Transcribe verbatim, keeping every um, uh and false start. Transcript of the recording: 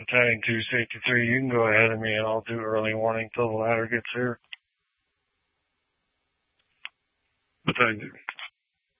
Battalion two, Safety three, you can go ahead of me and I'll do early warning till the ladder gets here. Battalion two.